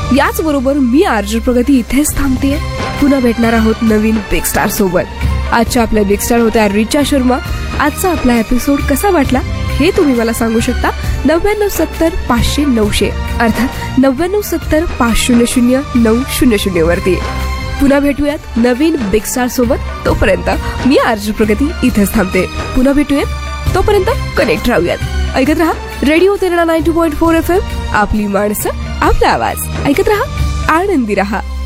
याच बरोबर मी आरजे प्रगती इथेच थांबतेय. पुन्हा भेटणार आहोत नवीन बिग स्टार सोबत. आजच्या आपल्या बिग स्टार होत्या रिचा शर्मा. आजचा आपला एपिसोड कसा वाटला हे तुम्ही मला सांगू शकता 9970-500-900 अर्थात 9970-500-900 वरती. पुन्हा भेटूयात नवीन बिग स्टार सोबत. तोपर्यंत मी आरजे प्रगती इथेच थांबते. पुन्हा भेटूयात. तोपर्यंत कनेक्ट राहूयात. ऐकत रहा रेडिओ तेरणा 90.4 FM. आपली माणसं, आपला आवाज. ऐकत रहा, आनंदी रहा.